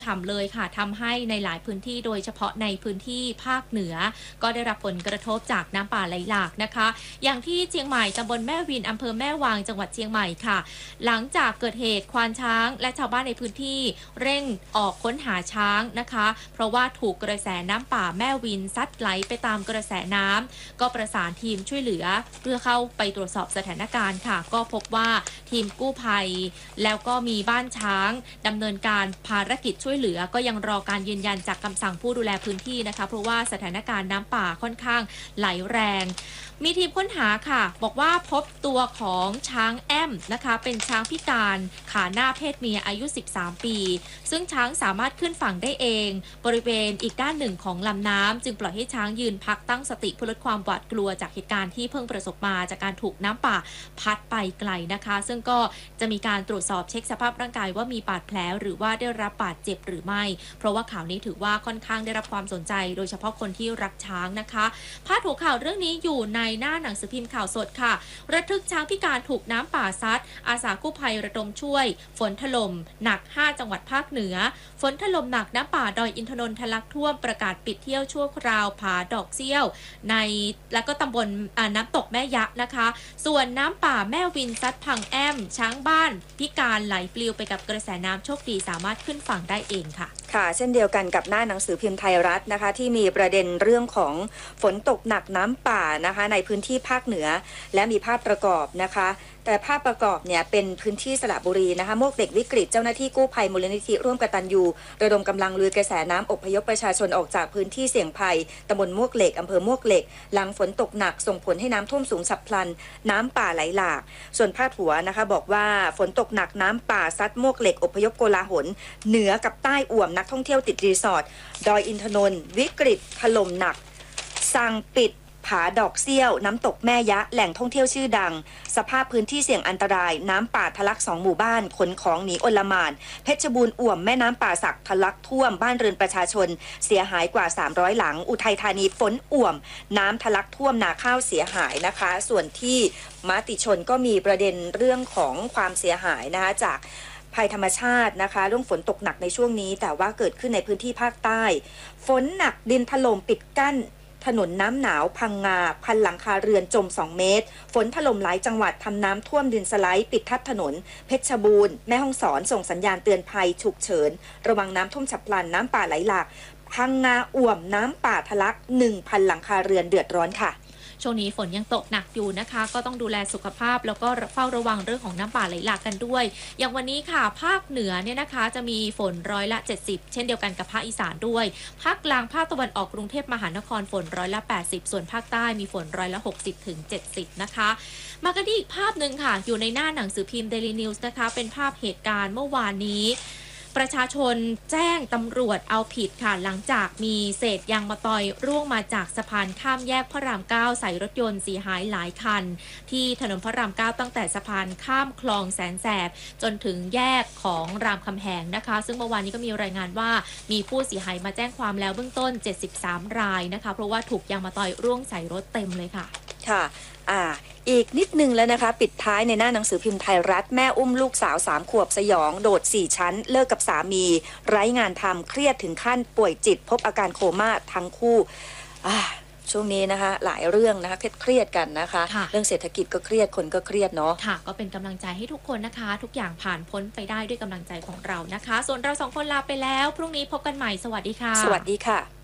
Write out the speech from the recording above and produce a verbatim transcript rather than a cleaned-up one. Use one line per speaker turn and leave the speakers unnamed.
ฉ่ำเลยค่ะทำให้ในหลายพื้นที่โดยเฉพาะในพื้นที่ภาคเหนือก็ได้รับผลกระทบจากน้ำป่าไหลหลากนะคะอย่างที่เชียงใหม่ตำบลแม่วินอำเภอแม่วางจังหวัดเชียงใหม่ค่ะหลังจากเกิดเหตุควานช้างและชาวบ้านในพื้นที่เร่งออกค้นหาช้างนะคะเพราะว่าถูกกระแสน้ำป่าแม่วินซัดไหลไปตามกระแสน้ำก็ประสานทีมช่วยเหลือเพื่อเข้าไปตรวจสอบสถานการณ์ค่ะก็พบว่าทีมกู้ภัยแล้วก็มีบ้านช้างดำเนินการภารกิจช่วยเหลือก็ยังรอการยืนยันจากคำสั่งผู้ดูแลพื้นที่นะคะเพราะว่าสถานการณ์น้ำป่าค่อนข้างไหลแรงมีทีมค้นหาค่ะบอกว่าพบตัวของช้างแอมนะคะเป็นช้างพิการขาหน้าเพศเมียอายุสิบสามปีซึ่งช้างสามารถขึ้นฝั่งได้เองบริเวณอีกด้านหนึ่งของลำน้ำจึงปล่อยให้ช้างยืนพักตั้งสติเพื่อลดความหวาดกลัวจากเหตุการณ์ที่เพิ่งประสบมาจากการถูกน้ำป่าพัดไปไกลนะคะซึ่งก็จะมีการตรวจสอบเช็คสภาพร่างกายว่ามีบาดแผลหรือว่าได้รับบาดเจ็บหรือไม่เพราะว่าข่าวนี้ถือว่าค่อนข้างได้รับความสนใจโดยเฉพาะคนที่รักช้างนะคะพาดหัวข่าวเรื่องนี้อยู่ในหน้าหนังสือพิมพ์ข่าวสดค่ะระทึกช้างพิการถูกน้ำป่าซัดอาสากู้ภัยระดมช่วยฝนถล่มหนักห้าจังหวัดภาคเหนือฝนถล่มหนักน้ำป่าดอยอินทนนท์ทะลักท่วมประกาศปิดเที่ยวชั่วคราวผาดอกเซี่ยวในและก็ตำบลน้ำตกแม่ยะนะคะส่วนน้ำป่าแม่วินซัดพังแอมช้างบ้านพิการไหลปลิวไปกับกระแสน้ำโชคดีสามารถขึ้นฝั่งได้เองค่ะ
ค่ะเช่นเดียวกันกับหน้าหนังสือพิมพ์ไทยรัฐนะคะที่มีประเด็นเรื่องของฝนตกหนักน้ำป่านะคะในพื้นที่ภาคเหนือและมีภาพประกอบนะคะแต่ภาพประกอบเนี่ยเป็นพื้นที่สระบุรีนะคะมวกเหล็กวิกฤตเจ้าหน้าที่กู้ภัยมูลนิธิร่วมกตัญญูระดมกำลังลุยกระแสน้ำอพยพประชาชนออกจากพื้นที่เสี่ยงภัยตำบลมวกเหล็กอำเภอมวกเหล็กหลังฝนตกหนักส่งผลให้น้ำท่วมสูงฉับพลันน้ำป่าไหลหลากส่วนพาดหัวนะคะบอกว่าฝนตกหนักน้ำป่าซัดมวกเหล็กอพยพโกลาหลเหนือกับใต้อ่วมนักท่องเที่ยวติดรีสอร์ทดอยอินทนนท์วิกฤตถล่มหนักสั่งปิดผาดอกเซี่ยวน้ำตกแม่ยะแหล่งท่องเที่ยวชื่อดังสภาพพื้นที่เสี่ยงอันตรายน้ำป่าทะลักสองหมู่บ้านขนของหนีอลหม่านเพชรบูรณ์อ่วมแม่น้ำป่าสักทะลักท่วมบ้านเรือนประชาชนเสียหายกว่าสามร้อยหลังอุทัยธานีฝนอ่วมน้ำทะลักท่วมนาข้าวเสียหายนะคะส่วนที่มติชนก็มีประเด็นเรื่องของความเสียหายนะคะจากภัยธรรมชาตินะคะเรื่องฝนตกหนักในช่วงนี้แต่ว่าเกิดขึ้นในพื้นที่ภาคใต้ฝนหนักดินถล่มปิดกั้นถนนน้ำหนาวพังงาพันหลังคาเรือนจมสองเมตรฝนถล่มหลายจังหวัดทำน้ำท่วมดินสไลด์ปิดทับถนนเพชรบูรณ์แม่ฮ่องสอนส่งสัญญาณเตือนภัยฉุกเฉินระวังน้ำท่วมฉับพลันน้ำป่าไหลหลากพังงาอ่วมน้ำป่าทะลัก หนึ่งพัน หลังคาเรือนเดือดร้อนค่ะ
ช่วงนี้ฝนยังตกหนักอยู่นะคะก็ต้องดูแลสุขภาพแล้วก็เฝ้าระวังเรื่องของน้ำป่าไหลหลากกันด้วยอย่างวันนี้ค่ะภาคเหนือเนี่ยนะคะจะมีฝนร้อยละเจ็ดสิบเช่นเดียวกันกับภาคอีสานด้วยภาคกลางภาคตะวันออกกรุงเทพมหานครฝนร้อยละแปดสิบส่วนภาคใต้มีฝนร้อยละหกสิบถึงเจ็ดสิบนะคะมากันที่อีกภาพหนึ่งค่ะอยู่ในหน้าหนังสือพิมพ์ Daily News นะคะเป็นภาพเหตุการณ์เมื่อวานนี้ประชาชนแจ้งตำรวจเอาผิดค่ะหลังจากมีเศษยางมะตอยร่วงมาจากสะพานข้ามแยกพระรามเก้าใส่รถยนต์เสียหายหลายคันที่ถนนพระรามเก้าตั้งแต่สะพานข้ามคลองแสนแสบจนถึงแยกของรามคำแหงนะคะซึ่งเมื่อวานนี้ก็มีรายงานว่ามีผู้เสียหายมาแจ้งความแล้วเบื้องต้นเจ็ดสิบสามรายนะคะเพราะว่าถูกยางมะตอยร่วงใส่รถเต็มเลยค่ะ
ค่ะอ่าอีกนิดนึงแล้วนะคะปิดท้ายในหน้าหนังสือพิมพ์ไทยรัฐแม่อุ้มลูกสาวสามขวบสยองโดดสี่ชั้นเลิกกับสามีไร้งานทำเครียดถึงขั้นป่วยจิตพบอาการโคม่าทั้งคู่อ่าช่วงนี้นะคะหลายเรื่องนะคะเครียดกันนะคะเรื่องเศรษฐกิจก็เครียดคนก็เครียดเนาะ
ค่ะก็เป็นกำลังใจให้ทุกคนนะคะทุกอย่างผ่านพ้นไปได้ด้วยกำลังใจของเรานะคะส่วนเราสองคนลาไปแล้วพรุ่งนี้พบกันใหม่สวัสดีค่ะ
สวัสดีค่ะ